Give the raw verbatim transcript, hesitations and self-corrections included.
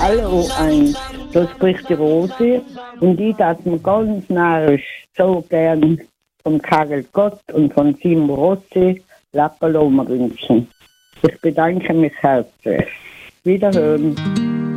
Hallo eins, da spricht die Rose und die darf mir ganz narrisch so gern von Karel Gott und von Simo Rossi Lackerloma wünschen. Ich bedanke mich herzlich. Wiederhören.